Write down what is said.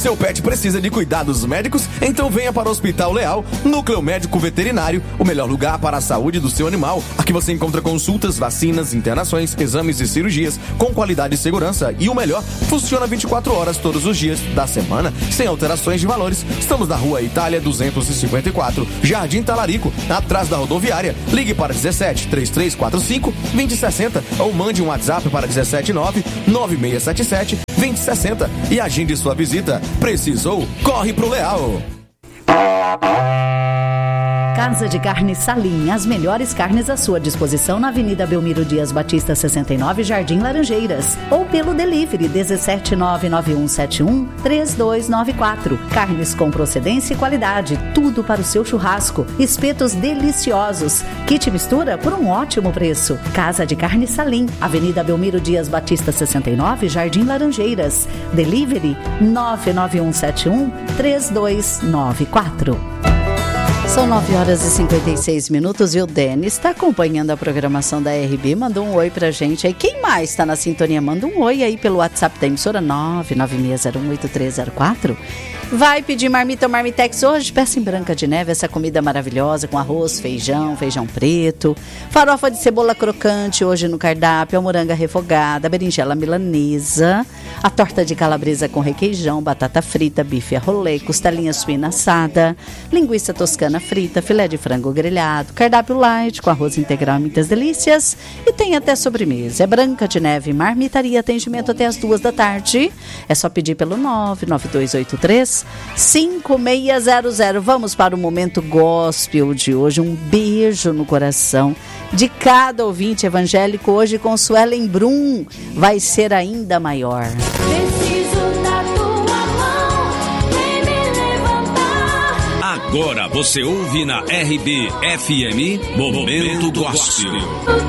seu pet precisa de cuidados médicos? Então venha para o Hospital Leal, Núcleo Médico Veterinário, o melhor lugar para a saúde do seu animal. Aqui você encontra consultas, vacinas, internações, exames e cirurgias com qualidade e segurança. E o melhor, funciona 24 horas todos os dias da semana, sem alterações de valores. Estamos na Rua Itália 254, Jardim Talarico, atrás da rodoviária. Ligue para 17 3345 2060 ou mande um WhatsApp para 179 9677 2060 e agende sua visita. Precisou? Corre pro Leal. Casa de Carne Salim, as melhores carnes à sua disposição na Avenida Belmiro Dias Batista 69, Jardim Laranjeiras, ou pelo delivery 17991713294. Carnes com procedência e qualidade, tudo para o seu churrasco. Espetos deliciosos, kit mistura por um ótimo preço. Casa de Carne Salim, Avenida Belmiro Dias Batista 69, Jardim Laranjeiras. Delivery 991713294. São 9h56 e o Denis está acompanhando a programação da RB, mandou um oi pra gente aí. Quem mais está na sintonia? Manda um oi aí pelo WhatsApp da emissora 996018304. Vai pedir marmita ou marmitex hoje? Peça em Branca de Neve essa comida maravilhosa com arroz, feijão preto, farofa de cebola crocante hoje no cardápio, a moranga refogada, a berinjela milanesa, a torta de calabresa com requeijão, batata frita, bife a rolê, costelinha suína assada, linguiça toscana frita, filé de frango grelhado, cardápio light com arroz integral e muitas delícias e tem até sobremesa. É Branca de Neve Marmitaria, atendimento até as 2 da tarde. É só pedir pelo 99283 5600. Vamos para o momento gospel de hoje. Um beijo no coração de cada ouvinte evangélico. Hoje com Suelen Brum vai ser ainda maior. Preciso da tua mão, vem me levantar. Agora você ouve na RB FM Momento Gospel.